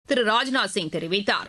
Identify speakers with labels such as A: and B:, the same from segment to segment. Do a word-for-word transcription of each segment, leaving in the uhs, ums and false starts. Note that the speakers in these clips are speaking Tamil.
A: திரு ராஜ்நாத் சிங் தெரிவித்தார்.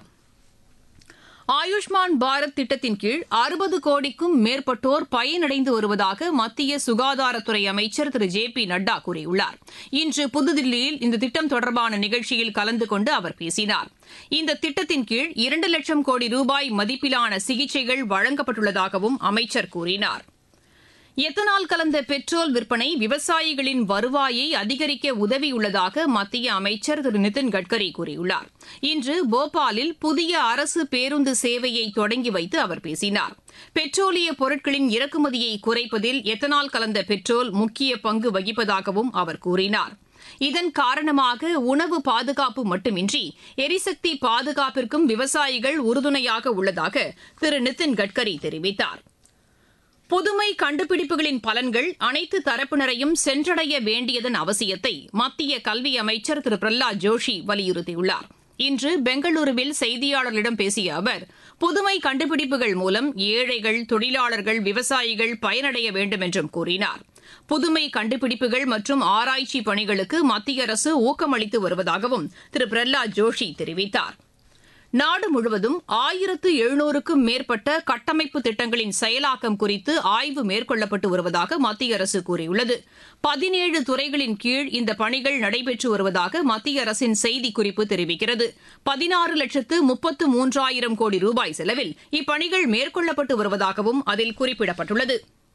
A: ஆயுஷ்மான் பாரத் திட்டத்தின் கீழ் அறுபது கோடிக்கும் மேற்பட்டோர் பயனடைந்து வருவதாக மத்திய சுகாதாரத்துறை அமைச்சர் திரு ஜே பி நட்டா கூறியுள்ளார். இன்று புதுதில்லியில் இந்த திட்டம் தொடர்பான நிகழ்ச்சியில் கலந்து கொண்டு அவர் பேசினார். இந்த திட்டத்தின் கீழ் இரண்டு லட்சம் கோடி ரூபாய் மதிப்பிலான சிகிச்சைகள் வழங்கப்பட்டுள்ளதாகவும் அமைச்சர் கூறினார். எத்தனால் கலந்த பெட்ரோல் விற்பனை விவசாயிகளின் வருவாயை அதிகரிக்க உதவியுள்ளதாக மத்திய அமைச்சர் திரு நிதின் கட்கரி கூறியுள்ளார். இன்று போபாலில் புதிய அரசு பேருந்து சேவையை தொடங்கி வைத்து அவர் பேசினார். பெட்ரோலிய பொருட்களின் இறக்குமதியை குறைப்பதில் எத்தனால் கலந்த பெட்ரோல் முக்கிய பங்கு வகிப்பதாகவும் அவர் கூறினார். இதன் காரணமாக உணவு பாதுகாப்பு மட்டுமின்றி எரிசக்தி பாதுகாப்பிற்கும் விவசாயிகள் உறுதுணையாக உள்ளதாக திரு நிதின் கட்கரி தெரிவித்தார். புதுமை கண்டுபிடிப்புகளின் பலன்கள் அனைத்து தரப்பினரையும் சென்றடைய வேண்டியதன் அவசியத்தை மத்திய கல்வி அமைச்சர் திரு பிரஹ்லாத் ஜோஷி வலியுறுத்தியுள்ளார். இன்று பெங்களூருவில் செய்தியாளர்களிடம் பேசிய அவர், புதுமை கண்டுபிடிப்புகள் மூலம் ஏழைகள், தொழிலாளர்கள், விவசாயிகள் பயனடைய வேண்டும் என்றும் கூறினார். புதுமை கண்டுபிடிப்புகள் மற்றும் ஆராய்ச்சி பணிகளுக்கு மத்திய அரசு ஊக்கமளித்து வருவதாகவும் திரு பிரஹ்லாத் ஜோஷி தெரிவித்தார். நாடு முழுவதும் ஆயிரத்து எழுநூறுக்கும் மேற்பட்ட கட்டமைப்பு திட்டங்களின் செயலாக்கம் குறித்து ஆய்வு மேற்கொள்ளப்பட்டு வருவதாக மத்திய அரசு கூறியுள்ளது. பதினேழு துறைகளின் கீழ் இந்த பணிகள் நடைபெற்று வருவதாக மத்திய அரசின் செய்திக்குறிப்பு தெரிவிக்கிறது. பதினாறு லட்சத்து முப்பத்து மூன்றாயிரம் கோடி ரூபாய் செலவில் இப்பணிகள் மேற்கொள்ளப்பட்டு வருவதாகவும் அதில் குறிப்பிடப்பட்டுள்ளது.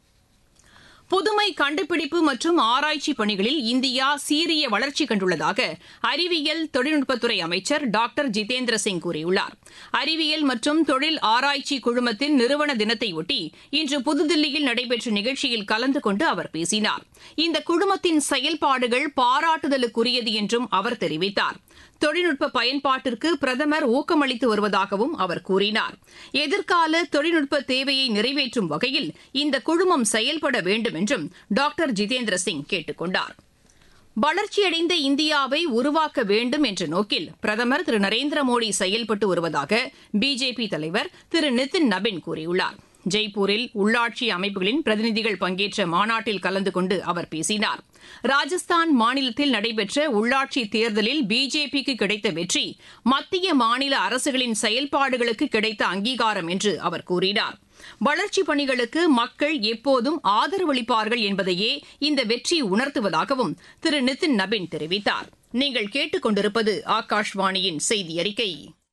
A: புதுமை கண்டுபிடிப்பு மற்றும் ஆராய்ச்சி பணிகளில் இந்தியா சீரிய வளர்ச்சி கண்டுள்ளதாக அறிவியல் தொழில்நுட்பத்துறை அமைச்சர் டாக்டர் ஜிதேந்திர சிங் கூறியுள்ளார். அறிவியல் மற்றும் தொழில் ஆராய்ச்சி குழுமத்தின் நிறுவன தினத்தையொட்டி இன்று புதுதில்லியில் நடைபெற்ற நிகழ்ச்சியில் கலந்து கொண்டு அவர் பேசினார். இந்த குழுமத்தின் செயல்பாடுகள் பாராட்டுதலுக்குரியது என்றும் அவர் தெரிவித்தார். தொழில்நுட்ப பயன்பாட்டிற்கு பிரதமர் ஊக்கமளித்து வருவதாகவும் அவர் கூறினார். எதிர்கால தொழில்நுட்ப தேவையை நிறைவேற்றும் வகையில் இந்த குழுமம் செயல்பட வேண்டும் என்றும் டாக்டர் ஜிதேந்திர சிங் கேட்டுக் கொண்டார். வளர்ச்சியடைந்த இந்தியாவை உருவாக்க வேண்டும் என்ற நோக்கில் பிரதமர் திரு நரேந்திர மோடி செயல்பட்டு வருவதாக பிஜேபி தலைவர் திரு நிதின் நபின் கூறியுள்ளார். ஜெய்ப்பூரில் உள்ளாட்சி அமைப்புகளின் பிரதிநிதிகள் பங்கேற்ற மாநாட்டில் கலந்து கொண்டு அவர் பேசினார். ராஜஸ்தான் மாநிலத்தில் நடைபெற்ற உள்ளாட்சி தேர்தலில் பிஜேபிக்கு கிடைத்த வெற்றி மத்திய மாநில அரசுகளின் செயல்பாடுகளுக்கு கிடைத்த அங்கீகாரம் என்று அவர் கூறினார். வளர்ச்சிப் பணிகளுக்கு மக்கள் எப்போதும் ஆதரவளிப்பார்கள் என்பதையே இந்த வெற்றி உணர்த்துவதாகவும் திரு நிதின் நபின் தெரிவித்தார். நீங்கள் கேட்டுக் கொண்டிருப்பது ஆகாஷ்வாணியின் செய்தி அறிக்கை.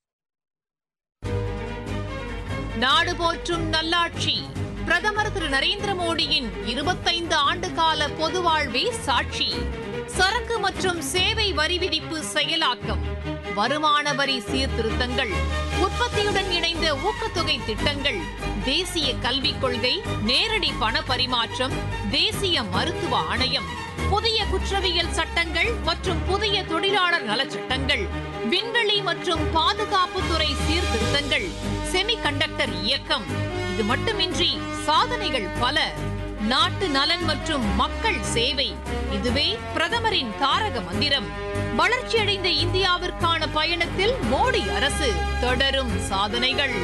A: நாடு போற்றும் நல்லாட்சி பிரதமர் திரு நரேந்திர மோடியின் இருபத்தைந்து ஆண்டு கால பொது வாழ்வே சாட்சி. சரக்கு மற்றும் சேவை வரி விதிப்பு செயலாக்கம், வருமான வரி சீர்திருத்தங்கள், உற்பத்தியுடன் இணைந்த ஊக்கத்தொகை திட்டங்கள், தேசிய கல்விக் கொள்கை, நேரடி பண பரிமாற்றம், தேசிய மருத்துவ ஆணையம், புதிய குற்றவியல் சட்டங்கள் மற்றும் புதிய தொழிலாளர் நலச்சட்டங்கள், விண்வெளி மற்றும் பாதுகாப்புத்துறை சீர்திருத்தங்கள், செமிகண்டக்டர் இயக்கம். இது மட்டுமின்றி சாதனைகள் பல. நாட்டு நலன் மற்றும் மக்கள் சேவை, இதுவே பிரதமரின் தாரக மந்திரம். வளர்ச்சியடைந்த இந்தியாவிற்கான பயணத்தில் மோடி அரசு தொடரும் சாதனைகள்.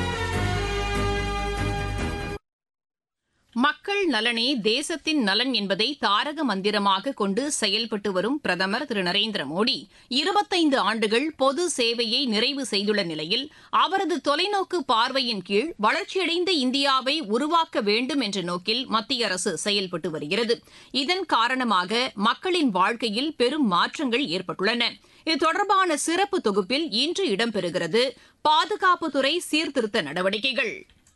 A: மக்கள் நலனே தேசத்தின் நலன் என்பதை தாரக மந்திரமாக கொண்டு செயல்பட்டு வரும் பிரதமர் திரு நரேந்திர மோடி இருபத்தைந்து ஆண்டுகள் பொது சேவையை நிறைவு செய்துள்ள நிலையில் அவரது தொலைநோக்கு பார்வையின் கீழ் வளர்ச்சியடைந்த இந்தியாவை உருவாக்க வேண்டும் என்ற நோக்கில் மத்திய அரசு செயல்பட்டு வருகிறது. இதன் காரணமாக மக்களின் வாழ்க்கையில் பெரும் மாற்றங்கள் ஏற்பட்டுள்ளன. இது தொடர்பான சிறப்பு தொகுப்பில் இன்று இடம்பெறுகிறது பாதுகாப்புத்துறை சீர்திருத்த நடவடிக்கைகள்.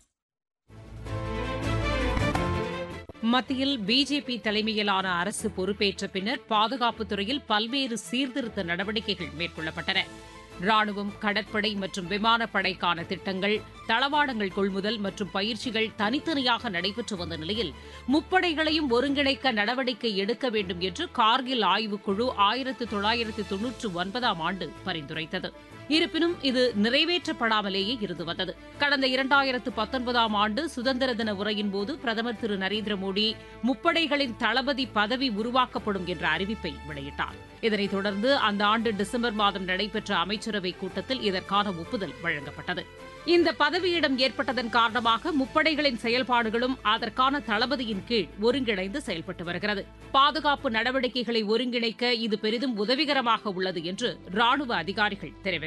B: மத்தியில் பிஜேபி தலைமையிலான அரசு பொறுப்பேற்ற பின்னர் பாதுகாப்புத் துறையில் பல்வேறு சீர்திருத்த நடவடிக்கைகள் மேற்கொள்ளப்பட்டன. ராணுவம், கடற்படை மற்றும் விமானப்படைக்கான திட்டங்கள், தளவாடங்கள் கொள்முதல் மற்றும் பயிற்சிகள் தனித்தனியாக நடைபெற்று வந்த நிலையில் முப்படைகளையும் ஒருங்கிணைக்க நடவடிக்கை எடுக்க வேண்டும் என்று கார்கில் ஆய்வுக்குழு ஆயிரத்து தொள்ளாயிரத்து தொன்னூற்று ஒன்பதாம் ஆண்டு பரிந்துரைத்தது. இருப்பினும் இது நிறைவேற்றப்படாமலேயே இருந்து வந்தது. கடந்த இரண்டாயிரத்து பத்தொன்பதாம் ஆண்டு சுதந்திர தின உரையின்போது பிரதமர் திரு நரேந்திர மோடி முப்படைகளின் தளபதி பதவி உருவாக்கப்படும் என்ற அறிவிப்பை வெளியிட்டார். இதனைத் தொடர்ந்து அந்த ஆண்டு டிசம்பர் மாதம் நடைபெற்ற அமைச்சரவைக் கூட்டத்தில் இதற்கான ஒப்புதல் வழங்கப்பட்டது. இந்த பதவியிடம் ஏற்பட்டதன் காரணமாக முப்படைகளின் செயல்பாடுகளும் அதற்கான தளபதியின் கீழ் ஒருங்கிணைந்து செயல்பட்டு வருகிறது. பாதுகாப்பு நடவடிக்கைகளை ஒருங்கிணைக்க இது பெரிதும் உதவிகரமாக உள்ளது என்று ராணுவ அதிகாரிகள் தெரிவித்தனர்.